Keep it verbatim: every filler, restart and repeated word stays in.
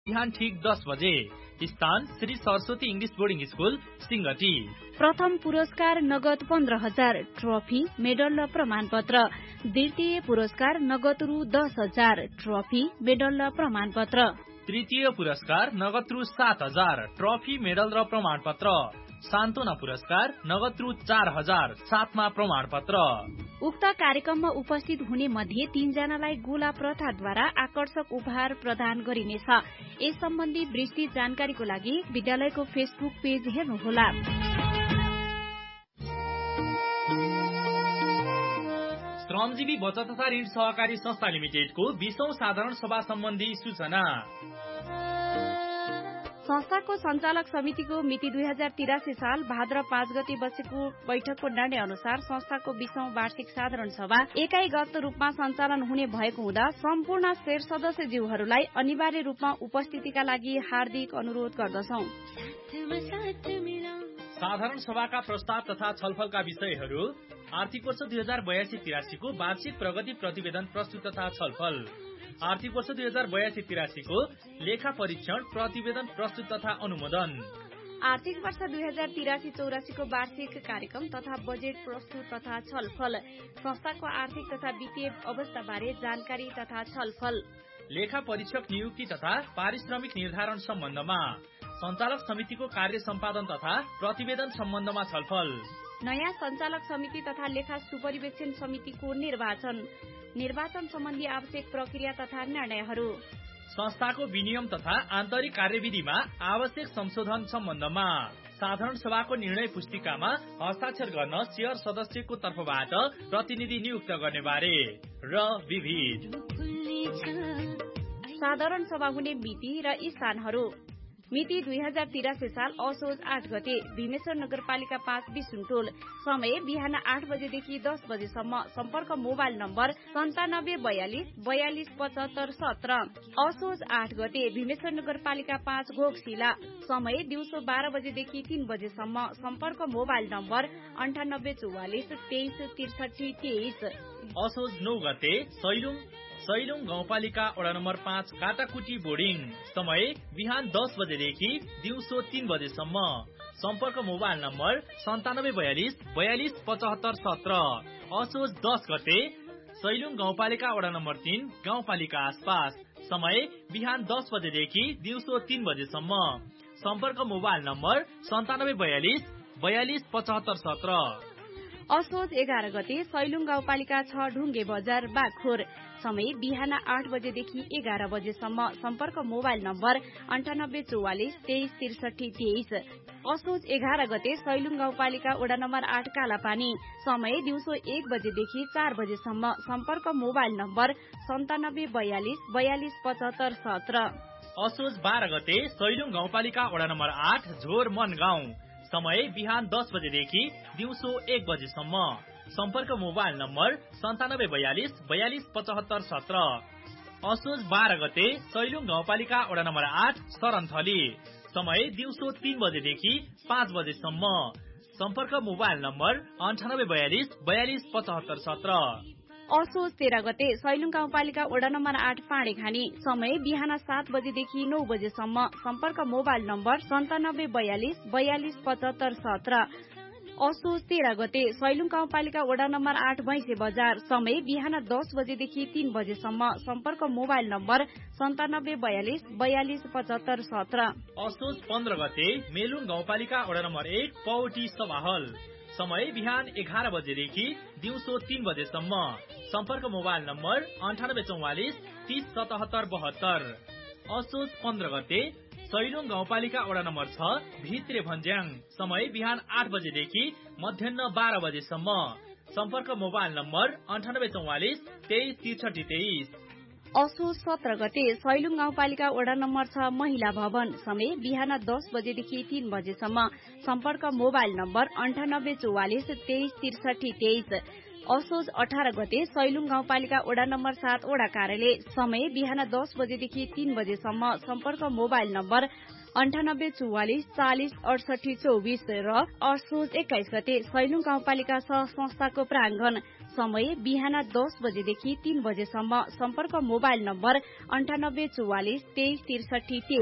बिहान ठीक दस बजे। स्थान Shri Saraswati English boarding school Singati. प्रथम पुरस्कार नगद पन्ध्र हजार, ट्रफी, मेडल र प्रमाणपत्र। द्वितीय पुरस्कार नगद रु दस हजार, ट्रफी, मेडल र प्रमाणपत्र। तृतीय पुरस्कार नगद रु सात हजार, ट्रफी, मेडल र प्रमाणपत्र। सान्तोना पुरस्कार नगद रु चार हजार, साथमा प्रमाणपत्र। उक्त कार्यक्रममा उपस्थित हुने मध्ये तीनजनालाई गोला प्रथाद्वारा आकर्षक उपहार प्रदान गरिनेछ। यस सम्बन्धी विस्तृत जानकारीको लागि विद्यालयको फेसबुक पेज हेर्नुहोला। श्रमजीवी बचत तथा ऋण सहकारी संस्था लिमिटेडको बीसौं साधारण सभा सम्बन्धी सूचना। संस्थाको सञ्चालक समितिको मिति दुई हजार तिरासी साल भाद्र पाँच गते बसेको बैठकको निर्णय अनुसार संस्थाको बीसौं वार्षिक साधारण सभा एकाइगत रूपमा सञ्चालन हुने भएको हुँदा सम्पूर्ण शेर सदस्यज्यूहरूलाई अनिवार्य रूपमा उपस्थितिका लागि हार्दिक अनुरोध गर्दछौं। साधारण सभाका प्रस्ताव तथा छलफलका विषयहरू आर्थिक वर्ष दुई हजार बयासी तिरासीको वार्षिक प्रगति प्रतिवेदन प्रस्तुत तथा छलफल, आर्थिक वर्ष दुई हजार बयासी तिरासीको लेखा परीक्षण प्रतिवेदन प्रस्तुत तथा अनुमोदन, आर्थिक वर्ष दुई हजार तिरासी चौरासीको वार्षिक कार्यक्रम तथा बजेट प्रस्तुत तथा छलफल, संस्थाको आर्थिक तथा वित्तीय अवस्थाबारे जानकारी तथा छलफल, लेखा परीक्षक नियुक्ति तथा पारिश्रमिक निर्धारण सम्बन्धमा, सञ्चालक समितिको कार्य सम्पादन तथा प्रतिवेदन सम्बन्धमा छलफल, नयाँ सञ्चालक समिति तथा लेखा सुपरिवेक्षण समितिको निर्वाचन, निर्वाचन सम्बन्धी आवश्यक प्रक्रिया तथा निर्णयहरू, संस्थाको विनियम तथा आन्तरिक कार्यविधिमा आवश्यक संशोधन सम्बन्धमा, साधारण सभाको निर्णय पुस्तिकामा हस्ताक्षर गर्न शेयर सदस्यको तर्फबाट प्रतिनिधि नियुक्त गर्ने बारे र विविध। साधारण सभा हुने मिति र स्थानहरू। मिति दुई हजार तिरासी साल असोज आठ गते भीमेश्वर नगरपालिका पाँच विसुनटोल। समय बिहान आठ बजेदेखि दस बजेसम्म। सम्पर्क मोबाइल नम्बर सन्तानब्बे बयालिस बयालिस पचहत्तर सत्र। असोज आठ गते भीमेश्वर नगरपालिका पाँच घोकशिला। समय दिउँसो बाह्र बजेदेखि तीन बजेसम्म। सम्पर्क मोबाइल नम्बर अन्ठानब्बे चौवालिस तेइस त्रिसठी तेइस। असोज नौ गते सैलुङ सैलुङ गाउँपालिका वडा नम्बर पाँच काटाकुटी बोर्डिङ। समय बिहान दस बजेदेखि दिउँसो तीन बजेसम्म। सम्पर्क मोबाइल नम्बर सन्तानब्बे बयालिस बयालिस पचहत्तर सत्र। असोज दस गते सैलुङ गाउँपालिका वडा नम्बर तीन गाउँपालिका आसपास। समय बिहान दस बजेदेखि दिउँसो तीन बजेसम्म। सम्पर्क मोबाइल नम्बर सन्तानब्बे बयालिस बयालिस पचहत्तर सत्र। असोज एघार गते सैलुङ गाउँपालिका छ ढुङ्गे बजार बागखोर। समय बिहान आठ बजेदेखि एघार बजेसम्म। सम्पर्क मोबाइल नम्बर अन्ठानब्बे चौवालिस तेइस त्रिसठी तेइस। असोज एघार गते सैलुङ गाउँपालिका वडा नम्बर आठ कालापानी। समय दिउँसो एक बजेदेखि चार बजेसम्म। सम्पर्क मोबाइल नम्बर सन्तानब्बे बयालिस बयालिस पचहत्तर सत्र। असोज बाह्र गते सैलुङ गाउँपालिका वडा नम्बर आठ झोर मन गाउँ। समय बिहान दस बजेदेखि दिउँसो एक बजेसम्म। सम्पर्क मोबाइल नम्बर सन्तानब्बे बयालिस बयालिस पचहत्तर सत्र। असोज बाह्र गते सैलुङ गाउँपालिका वडा नम्बर आठ सरनथली। समय दिउँसो तीन बजेदेखि पाँच बजेसम्म। सम्पर्क मोबाइल नम्बर अन्ठानब्बे बयालिस बयालिस पचहत्तर सत्र। असोज तेह्र गते सैलुङ गाउँपालिका वडा नम्बर आठ पाँडेखानी। समय बिहान सात बजेदेखि नौ बजेसम्म। सम्पर्क मोबाइल नम्बर सन्तानब्बे बयालिस बयालिस पचहत्तर सत्र। असोज तेह्र गते सैलुङ गाउँपालिका वडा नम्बर आठ भैँसे बजार। समय बिहान दस बजेदेखि तीन बजेसम्म। सम्पर्क मोबाइल नम्बर सन्तानब्बे बयालिस बयालिस पचहत्तर सत्र। असोज पन्ध्र गते मेलुङ गाउँपालिका वडा नम्बर एक पौटी सभाहल। समय बिहान एघार बजेदेखि दिउँसो तीन बजेसम्म। सम्पर्क मोबाइल नम्बर अन्ठानब्बे चौवालिस तीस सतहत्तर बहत्तर। असोज पन्ध्र गते सैलुङ गाउँपालिका वडा नम्बर छ भित्रे भन्ज्याङ। समय बिहान आठ बजेदेखि मध्याह बाह्र बजेसम्म। सम्पर्क मोबाइल नम्बर अन्ठानब्बे चौवालिस तेइस त्रिसठी तेइस। असोज सत्र गते सैलुङ गाउँपालिका वडा नम्बर छ महिला भवन। समय बिहान दस बजेदेखि तीन बजेसम्म। सम्पर्क मोबाइल नम्बर अन्ठानब्बे चौवालिस तेइस त्रिसठी तेइस। असोज अठार गते सैलुङ गाउँपालिका वडा नम्बर सात वडा कार्यालय, समय बिहान दस बजेदेखि तीन बजेसम्म, सम्पर्क मोबाइल नम्बर अन्ठानब्बे चौवालिस चालिस अडसठी चौबिस र असोज एक्काइस गते सैलुङ गाउँपालिका सह संस्थाको प्राङ्गण, समय बिहान दस बजेदेखि तीन बजेसम्म, सम्पर्क मोबाइल नम्बर अन्ठानब्बे चौवालिस तेइस त्रिसठी